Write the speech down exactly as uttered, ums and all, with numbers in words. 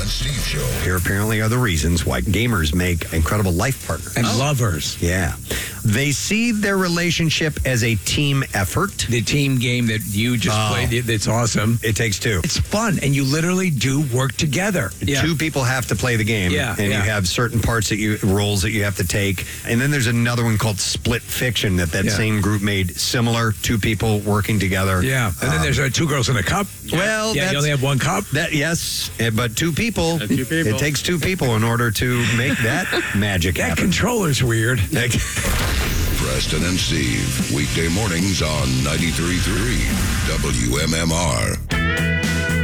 and Steve Show. Here apparently are the reasons why gamers make incredible life partners. And lovers. Yeah. They see their relationship as a team effort. The team game that you just Oh. played, it's awesome. It takes two. It's fun, and you literally do work together. Yeah. Two people have to play the game, Yeah, and yeah. you have certain parts that you roles that you have to take. And then there's another one called Split Fiction that that Yeah. same group made similar. Two people working together. Yeah, and then Um, there's uh, two girls in a cup. Well, yeah, that's, you only have one cup. That yes, eh, but two people. Uh, two people. It takes two people in order to make that magic That happen. controller's weird. Preston and Steve, weekday mornings on ninety-three point three W M M R.